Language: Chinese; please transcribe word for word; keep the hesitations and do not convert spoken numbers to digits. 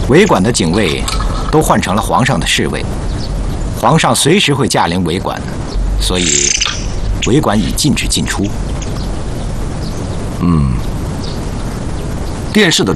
维管的警卫都换成了皇上的侍卫，皇上随时会驾临维管，所以维管已禁止进出。 嗯，殿试的